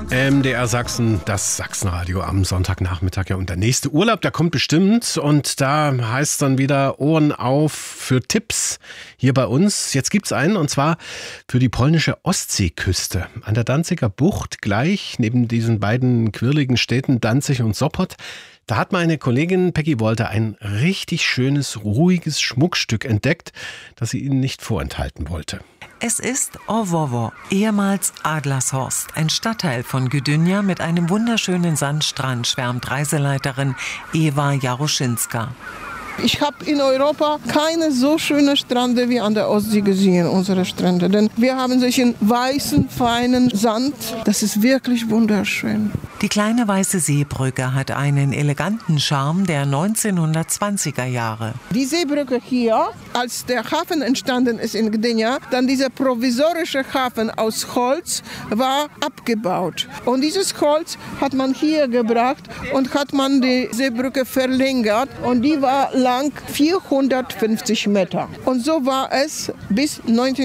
MDR Sachsen, das Sachsenradio am Sonntagnachmittag. Ja, und der nächste Urlaub, der kommt bestimmt. Und da heißt es dann wieder Ohren auf für Tipps hier bei uns. Jetzt gibt's einen, und zwar für die polnische Ostseeküste. An der Danziger Bucht, gleich neben diesen beiden quirligen Städten Danzig und Sopot. Da hat meine Kollegin Peggy Wolter ein richtig schönes, ruhiges Schmuckstück entdeckt, das sie Ihnen nicht vorenthalten wollte. Es ist Orwowo, ehemals Adlershorst, ein Stadtteil von Gdynia mit einem wunderschönen Sandstrand, schwärmt Reiseleiterin Ewa Jaroszynska. Ich habe in Europa keine so schönen Strände wie an der Ostsee gesehen, unsere Strände. Denn wir haben solchen weißen, feinen Sand. Das ist wirklich wunderschön. Die kleine weiße Seebrücke hat einen eleganten Charme der 1920er Jahre. Die Seebrücke hier, als der Hafen entstanden ist in Gdynia, dann dieser provisorische Hafen aus Holz war abgebaut. Und dieses Holz hat man hier gebracht und hat man die Seebrücke verlängert. Und die war lang 450 Meter. Und so war es bis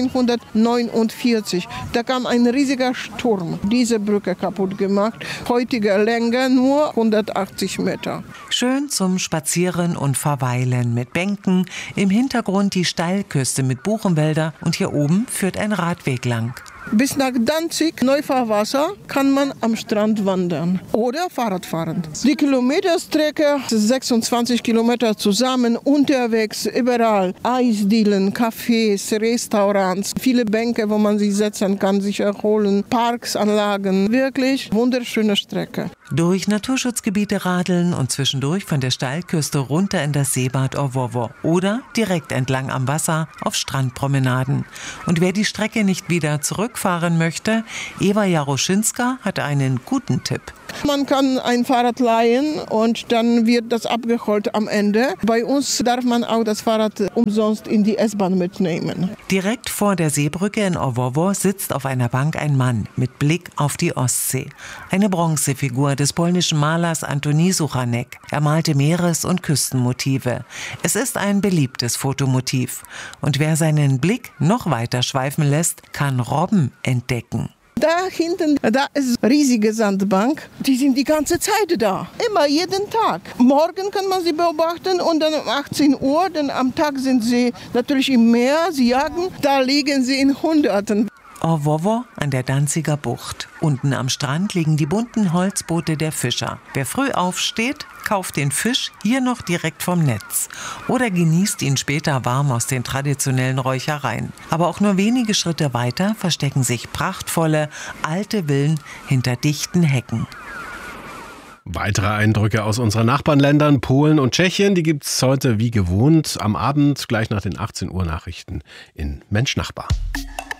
1949. Da kam ein riesiger Sturm, diese Brücke kaputt gemacht. Heutige Länge nur 180 Meter. Schön zum Spazieren und Verweilen mit Bänken, im Hintergrund die Steilküste mit Buchenwälder und hier oben führt ein Radweg lang. Bis nach Danzig, Neufahrwasser, kann man am Strand wandern oder Fahrrad fahren. Die Kilometerstrecke, 26 Kilometer zusammen, unterwegs, überall. Eisdielen, Cafés, Restaurants, viele Bänke, wo man sich setzen kann, sich erholen, Parks, Anlagen. Wirklich wunderschöne Strecke. Durch Naturschutzgebiete radeln und zwischendurch von der Steilküste runter in das Seebad Orwowo oder direkt entlang am Wasser auf Strandpromenaden. Und wer die Strecke nicht wieder zurückfahren möchte, Ewa Jaroszynska hat einen guten Tipp. Man kann ein Fahrrad leihen und dann wird das abgeholt am Ende. Bei uns darf man auch das Fahrrad umsonst in die S-Bahn mitnehmen. Direkt vor der Seebrücke in Orwowo sitzt auf einer Bank ein Mann mit Blick auf die Ostsee. Eine Bronzefigur des polnischen Malers Antoni Suchanek. Er malte Meeres- und Küstenmotive. Es ist ein beliebtes Fotomotiv. Und wer seinen Blick noch weiter schweifen lässt, kann Robben entdecken. Da hinten, da ist eine riesige Sandbank. Die sind die ganze Zeit da. Immer, jeden Tag. Morgen kann man sie beobachten und dann um 18 Uhr, denn am Tag sind sie natürlich im Meer, sie jagen. Da liegen sie in Hunderten. Orwowo an der Danziger Bucht. Unten am Strand liegen die bunten Holzboote der Fischer. Wer früh aufsteht, kauft den Fisch hier noch direkt vom Netz oder genießt ihn später warm aus den traditionellen Räuchereien. Aber auch nur wenige Schritte weiter verstecken sich prachtvolle, alte Villen hinter dichten Hecken. Weitere Eindrücke aus unseren Nachbarländern, Polen und Tschechien, die gibt's heute wie gewohnt am Abend, gleich nach den 18 Uhr Nachrichten in Mensch Nachbar.